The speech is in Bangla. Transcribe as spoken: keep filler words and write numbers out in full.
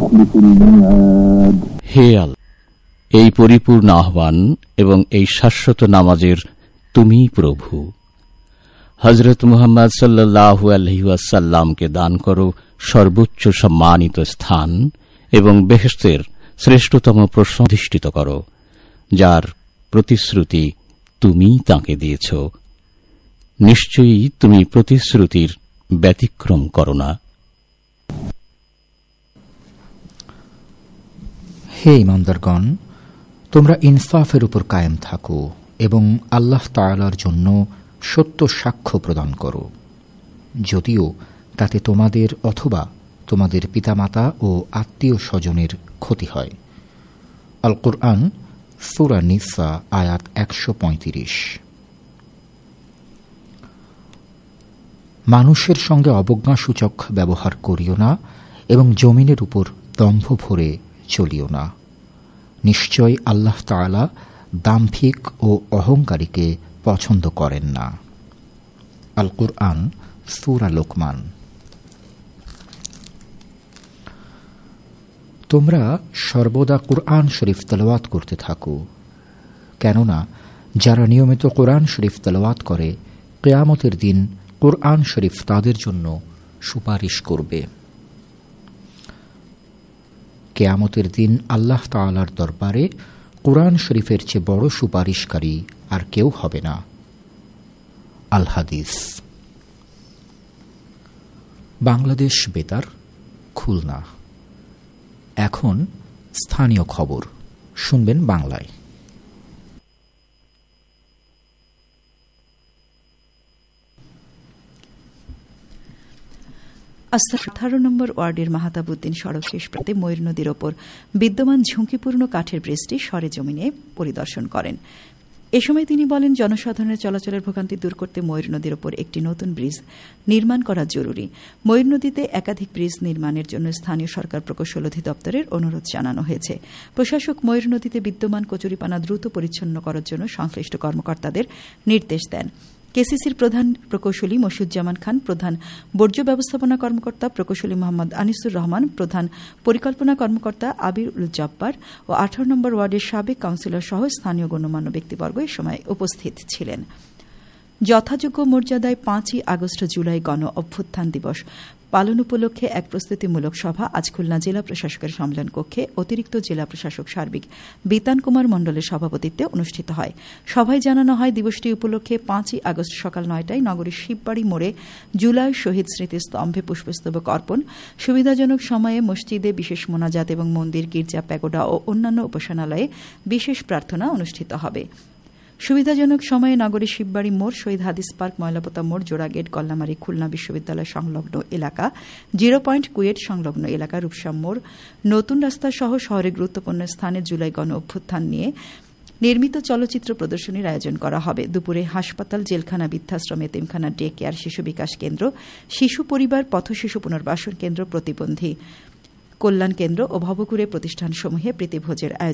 يخلف الميعاد. হে আল্লাহ, এই পরিপূর্ণ আহ্বান এবং এই শাশ্বত নামাজের তুমি প্রভু। হযরত মুহাম্মদ সাল্লাল্লাহু আলাইহি ওয়াসাল্লামকে দান করো সর্বোচ্চ সম্মানিত স্থান এবং বেহেশতের শ্রেষ্ঠতম প্রশ্ন অধিষ্ঠিত করো, যার প্রতিশ্রুতি তুমি তাঁকে দিয়েছ। নিশ্চয়ই তুমি প্রতিশ্রুতির ব্যতিক্রম করো না। হে ঈমানদারগণ, তোমরা ইনসাফের উপর কায়েম থাকো এবং আল্লাহ তাআলার জন্য সত্য সাক্ষ্য প্রদান করো, যদিও তাতে তোমাদের অথবা তোমাদের পিতামাতা ও আত্মীয় স্বজনের ক্ষতি হয়। আল কুরআন সূরা নিসা আয়াত একশো পঁয়ত্রিশ। মানুষের সঙ্গে অবজ্ঞাসূচক ব্যবহার করিও না এবং জমিনের উপর দম্ভ ভরে চলিও না। নিশ্চয় আল্লাহ তাআলা দাম্ভিক ও অহংকারীকে পছন্দ করেন না। আল কুরআন সূরা লোকমান। তোমরা সর্বদা কুরআন শরীফ তেলাওয়াত করতে থাকো, কেননা যারা নিয়মিত কুরআন শরীফ তেলাওয়াত করে কিয়ামতের দিন কুরআন শরীফ তাদের জন্য সুপারিশ করবে। কিয়ামতের দিন আল্লাহ তাআলার দরবারে কুরআন শরীফের চেয়ে বড় সুপারিশকারী আর কেউ হবে না। আল হাদিস। বাংলাদেশ বেতার, খুলনা। এখন স্থানীয় খবর শুনবেন বাংলায়। আঠারো নম্বর ওয়ার্ডের মাহতাবউদ্দিন সড়ক শেষ প্রান্তে ময়ূর নদীর ওপর বিদ্যমান ঝুঁকিপূর্ণ কাঠের ব্রিজটি সরেজমিনে পরিদর্শন করেন। এ সময় তিনি বলেন, জনসাধারণের চলাচলের ভোগান্তি দূর করতে ময়ূর নদীর ওপর একটি নতুন ব্রিজ নির্মাণ করা জরুরি। ময়ূর নদীতে একাধিক ব্রিজ নির্মাণের জন্য স্থানীয় সরকার প্রকৌশল অধিদপ্তরের অনুরোধ জানানো হয়েছে। প্রশাসক ময়ূর নদীতে বিদ্যমান কচুরিপানা দ্রুত পরিচ্ছন্ন করার জন্য সংশ্লিষ্ট কর্মকর্তাদের নির্দেশ দেন। কেসিসির প্রধান প্রকৌশলী মশিউজ্জামান খান, প্রধান বর্জ্য ব্যবস্থাপনা কর্মকর্তা প্রকৌশলী মোহাম্মদ আনিসুর রহমান, প্রধান পরিকল্পনা কর্মকর্তা আবিরুল জব্বার ও আঠারো নম্বর ওয়ার্ডের সাবেক কাউন্সিলর সহ স্থানীয় গণ্যমান্য ব্যক্তিবর্গ এ সময় উপস্থিত ছিলেন। যথাযোগ্য মর্যাদায় পাঁচই আগস্ট জুলাই গণ অভ্যুত্থান দিবস পালন উপলক্ষে এক প্রস্তুতিমূলক সভা আজ খুলনা জেলা প্রশাসকের সম্মেলন কক্ষে অতিরিক্ত জেলা প্রশাসক সার্বিক বিতান কুমার মণ্ডলের সভাপতিত্বে অনুষ্ঠিত হয়। সভায় জানানো হয়, দিবসটি উপলক্ষে পাঁচই আগস্ট সকাল নয়টায় নগরীর শিববাড়ি মোড়ে জুলাই শহীদ স্মৃতিস্তম্ভে পুষ্পস্তবক অর্পণ, সুবিধাজনক সময়ে মসজিদে বিশেষ মোনাজাত এবং মন্দির, গির্জা, প্যাগোডা ও অন্যান্য উপাসনালয়ে বিশেষ প্রার্থনা অনুষ্ঠিত হবে। সুবিধাজনক সময়ে নগরীর শিববাড়ি মোড়, শহীদ হাদিস পার্ক, ময়লাপোতা মোড়, জোড়াগেট, কল্লামারী, খুলনা বিশ্ববিদ্যালয় সংলগ্ন এলাকা, জিরো পয়েন্ট কুয়েট সংলগ্ন এলাকা, রূপসাম মোড়, নতুন রাস্তা সহ শহরের গুরুত্বপূর্ণ স্থানে জুলাই গণ অভ্যুত্থান নিয়ে নির্মিত চলচ্চিত্র প্রদর্শনীর আয়োজন করা হবে। দুপুরে হাসপাতাল, জেলখানা, বৃদ্ধাশ্রম, এতিমখানা, ডে কেয়ার, শিশু বিকাশ কেন্দ্র, শিশু পরিবার, পথ শিশু পুনর্বাসন কেন্দ্র, প্রতিবন্ধী কল্যাণ কেন্দ্র ও ভবঘুরে প্রতিষ্ঠানসমূহে প্রীতিভোজের আয়োজন